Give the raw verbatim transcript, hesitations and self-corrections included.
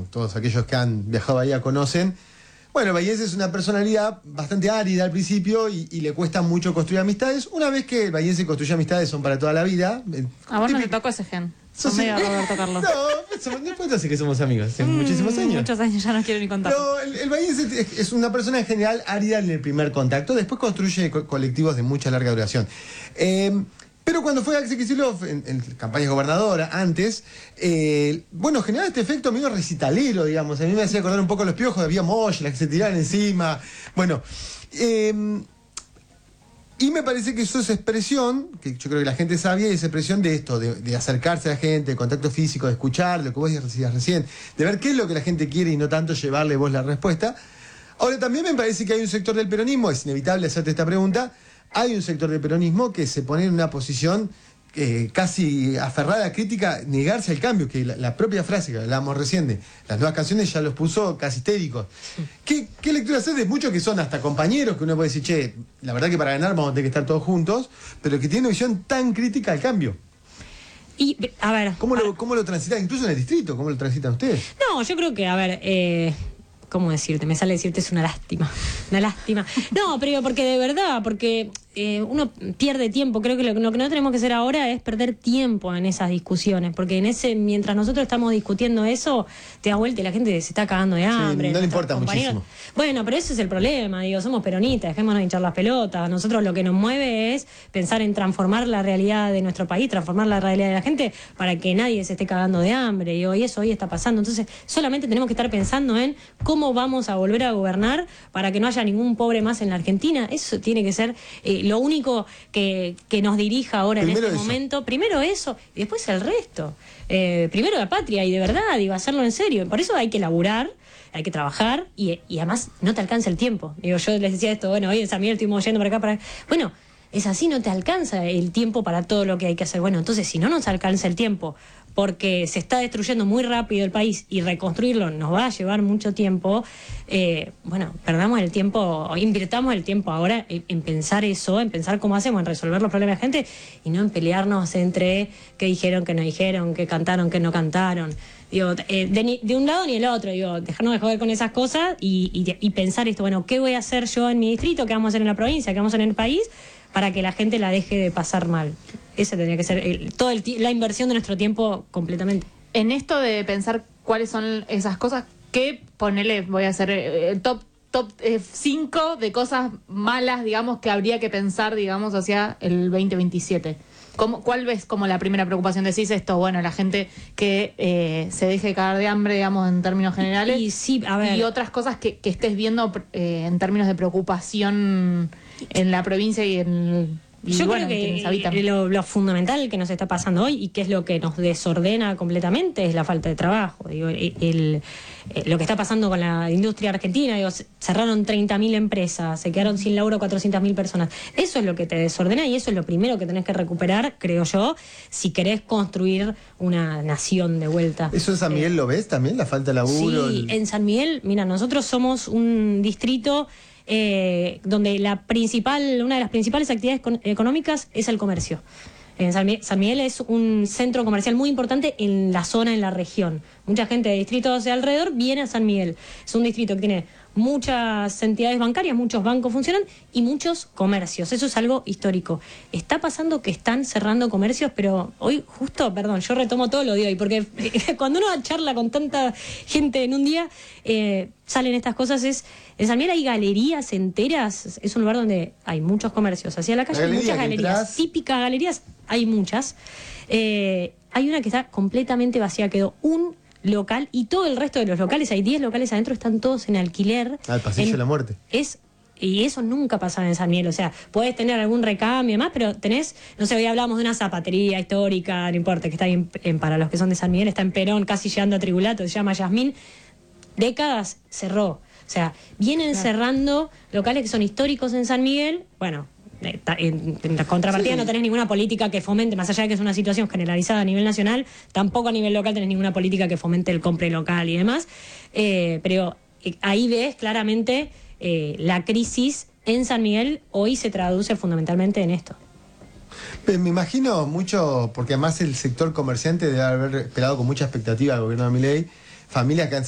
todos aquellos que han viajado ahí conocen. Bueno, Bahiense es una personalidad bastante árida al principio y, y le cuesta mucho construir amistades. Una vez que el bahiense construye amistades son para toda la vida. A vos no te tocó ese gen. Sos medio Roberto Carlos. No, no puedo decir que somos amigos hace mm, muchísimos años. Muchos años ya no quiero ni contar. No, el, el bahiense es, es una persona en general árida en el primer contacto. Después construye co colectivos de mucha larga duración. Eh, Pero cuando fue Axel Kicillof en, en campaña gobernadora, antes, eh, bueno, generaba este efecto medio recitalero, digamos. A mí me hacía acordar un poco a los piojos, había mochlas que se tiraban encima. Bueno, eh, y me parece que eso es expresión, que yo creo que la gente sabía, y es expresión de esto, de, de acercarse a la gente, de contacto físico, de escuchar, lo que vos decías recién, de ver qué es lo que la gente quiere y no tanto llevarle vos la respuesta. Ahora, también me parece que hay un sector del peronismo, es inevitable hacerte esta pregunta. Hay un sector del peronismo que se pone en una posición eh, casi aferrada a crítica, negarse al cambio, que la, la propia frase que hablábamos recién de las nuevas canciones ya los puso casi histéricos. ¿Qué, qué lectura haces de muchos que son hasta compañeros, que uno puede decir, che, la verdad que para ganar vamos a tener que estar todos juntos, pero que tienen una visión tan crítica al cambio? Y, a ver... ¿Cómo lo, cómo lo transitan? Incluso en el distrito, ¿cómo lo transitan ustedes? No, yo creo que, a ver... Eh... ¿Cómo decirte? Me sale decirte es una lástima. Una lástima. No, pero porque de verdad, porque eh, uno pierde tiempo. Creo que lo, lo que no tenemos que hacer ahora es perder tiempo en esas discusiones. Porque en ese, mientras nosotros estamos discutiendo eso, te das vuelta y la gente se está cagando de hambre. Sí, no le importa muchísimo. Bueno, pero ese es el problema. Digo, somos peronistas, dejémonos de hinchar las pelotas. Nosotros lo que nos mueve es pensar en transformar la realidad de nuestro país, transformar la realidad de la gente para que nadie se esté cagando de hambre. Digo, y eso hoy está pasando. Entonces, solamente tenemos que estar pensando en cómo ¿Cómo vamos a volver a gobernar para que no haya ningún pobre más en la Argentina? Eso tiene que ser eh, lo único que, que nos dirija ahora Primero en este eso. momento. Primero eso y después el resto. Eh, primero la patria y de verdad, y va a hacerlo en serio. Por eso hay que laburar, hay que trabajar y, y además no te alcanza el tiempo. Digo, yo les decía esto, bueno, hoy en San Miguel estuvimos yendo para acá, para acá. Bueno, es así, no te alcanza el tiempo para todo lo que hay que hacer. Bueno, entonces si no nos alcanza el tiempo porque se está destruyendo muy rápido el país y reconstruirlo nos va a llevar mucho tiempo, eh, bueno, perdamos el tiempo, invirtamos el tiempo ahora en, en pensar eso, en pensar cómo hacemos, en resolver los problemas de la gente y no en pelearnos entre qué dijeron, qué no dijeron, qué cantaron, qué no cantaron. Digo, eh, de, de un lado ni el otro, digo, dejarnos de joder con esas cosas y, y, y pensar esto, bueno, ¿qué voy a hacer yo en mi distrito? ¿Qué vamos a hacer en la provincia? ¿Qué vamos a hacer en el país? Para que la gente la deje de pasar mal. Esa tendría que ser el, todo el, la inversión de nuestro tiempo completamente. En esto de pensar cuáles son esas cosas, ¿qué ponele, voy a hacer el top top cinco de cosas malas, digamos, que habría que pensar, digamos, hacia el veinte veintisiete? ¿Cómo, ¿Cuál ves como la primera preocupación? Decís esto, bueno, la gente que eh, se deje cagar de hambre, digamos, en términos generales. Y, sí, a ver. Y otras cosas que, que estés viendo eh, en términos de preocupación en la provincia y en... Y Yo bueno, creo que lo, lo fundamental que nos está pasando hoy y que es lo que nos desordena completamente es la falta de trabajo. Digo, el, el, lo que está pasando con la industria argentina, digo, cerraron treinta mil empresas, se quedaron sin laburo cuatrocientas mil personas. Eso es lo que te desordena y eso es lo primero que tenés que recuperar, creo yo, si querés construir una nación de vuelta. ¿Eso en San Miguel eh, lo ves también, la falta de laburo? Sí, el... en San Miguel, mira, nosotros somos un distrito... Eh, donde la principal, una de las principales actividades con, económicas es el comercio. En San Miguel, San Miguel es un centro comercial muy importante en la zona, en la región. Mucha gente de distritos de alrededor viene a San Miguel. Es un distrito que tiene muchas entidades bancarias, muchos bancos funcionan y muchos comercios. Eso es algo histórico. Está pasando que están cerrando comercios, pero hoy justo, perdón, yo retomo todo lo de hoy, porque cuando uno charla con tanta gente en un día, eh, salen estas cosas. Es, en San Miguel hay galerías enteras, es un lugar donde hay muchos comercios. Hacia la calle hay muchas galerías, entras... típicas galerías, hay muchas. Eh, hay una que está completamente vacía, quedó un local y todo el resto de los locales, hay diez locales adentro, están todos en alquiler. Ah, el pasillo en, de la muerte. Es, y eso nunca pasaba en San Miguel, o sea, podés tener algún recambio y demás, pero tenés, no sé, hoy hablamos de una zapatería histórica, no importa, que está ahí en, en, para los que son de San Miguel, está en Perón, casi llegando a Tribulato, se llama Yasmín, décadas cerró. O sea, vienen claro. cerrando locales que son históricos en San Miguel, bueno... En, en contrapartida sí. no tenés ninguna política que fomente, más allá de que es una situación generalizada a nivel nacional, tampoco a nivel local tenés ninguna política que fomente el compre local y demás, eh, pero eh, ahí ves claramente eh, la crisis en San Miguel hoy se traduce fundamentalmente en esto. Me imagino mucho, porque además el sector comerciante debe haber esperado con mucha expectativa al gobierno de Milei, familias que han